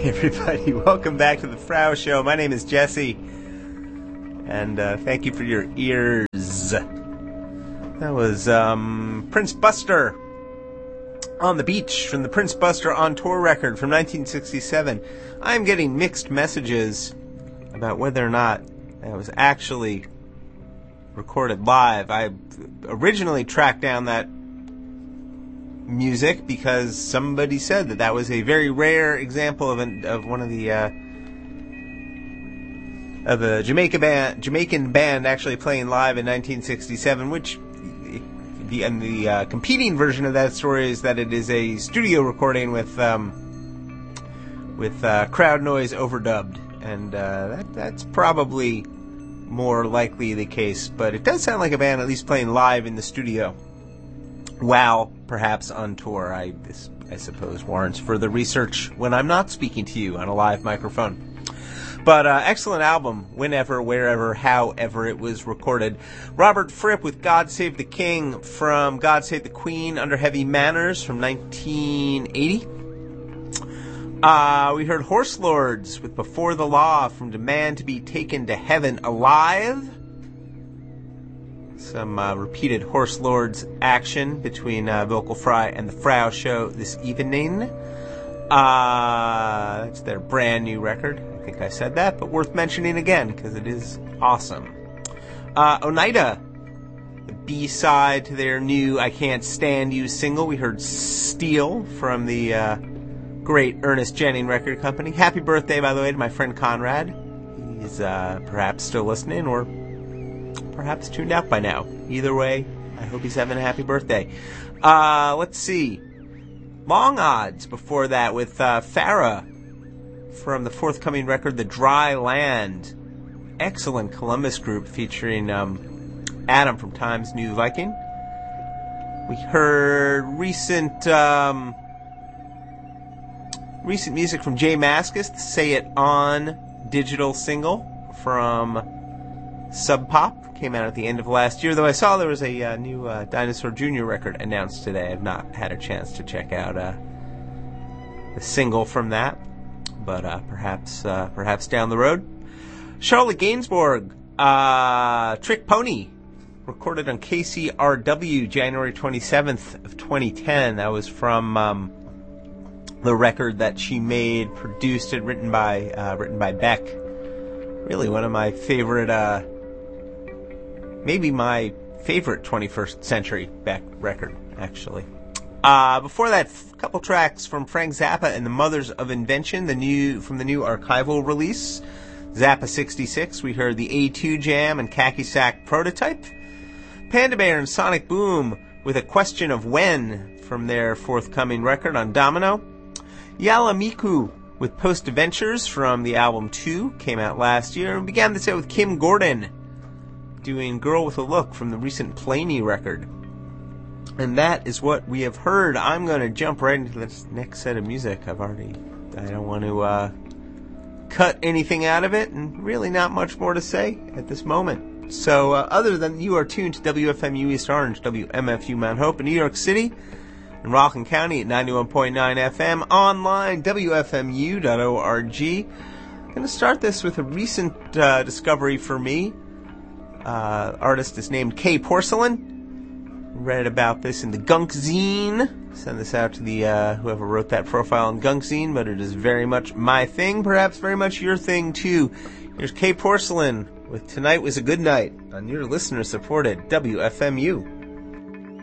everybody. Welcome back to the Frau Show. My name is Jesse, and thank you for your ears. That was Prince Buster on the Beach from the Prince Buster on Tour record from 1967. I'm getting mixed messages about whether or not that was actually recorded live. I originally tracked down that music because somebody said that was a very rare example of one of the of a Jamaican band actually playing live in 1967, which the competing version of that story is that it is a studio recording with crowd noise overdubbed, and that's probably more likely the case, but it does sound like a band at least playing live in the studio. While perhaps on tour, I suppose warrants further research when I'm not speaking to you on a live microphone. But excellent album, whenever, wherever, however it was recorded. Robert Fripp with God Save the King from God Save the Queen Under Heavy Manners from 1980. We heard Horse Lords with Before the Law from Demand to be Taken to Heaven Alive. Some repeated Horse Lords action between Vocal Fry and the Frau Show this evening. That's their brand new record. I think I said that, but worth mentioning again because it is awesome. Oneida, the B-side to their new I Can't Stand You single. We heard Steel from the great Ernest Jennings Record Company. Happy birthday, by the way, to my friend Conrad. He's perhaps still listening or perhaps tuned out by now. Either way, I hope he's having a happy birthday. Let's see. Long Odds before that with Farrah from the forthcoming record, The Dry Land. Excellent Columbus group featuring Adam from Times New Viking. We heard recent music from Jay Mascis, the Say It On digital single from Sub Pop. Came out at the end of last year, though I saw there was a new Dinosaur Jr. record announced today. I've not had a chance to check out the single from that, but perhaps down the road. Charlotte Gainsbourg, Trick Pony, recorded on KCRW January 27th of 2010. That was from the record that she made, produced and written by Beck. Really one of my favorite. Maybe my favorite 21st century Beck record, actually. Before that, a couple tracks from Frank Zappa and the Mothers of Invention, from the new archival release, Zappa 66. We heard the A2 Jam and Khaki Sack Prototype. Panda Bear and Sonic Boom with A Question of When from their forthcoming record on Domino. Yala Miku with Post Adventures from the album 2, came out last year. And began the set with Kim Gordon doing Girl with a Look from the recent Play Me record. And that is what we have heard. I'm going to jump right into this next set of music. I don't want to cut anything out of it, and really not much more to say at this moment. So other than you are tuned to WFMU East Orange, WMFU Mount Hope in New York City, in Rockland County at 91.9 FM, online, WFMU.org. I'm going to start this with a recent discovery for me. Artist is named K Porcelain. Read about this in the Gunk Zine. Send this out to the whoever wrote that profile on Gunk Zine, but it is very much my thing, perhaps very much your thing too. Here's K Porcelain with Tonight Was a Good Night on your listener-supported WFMU.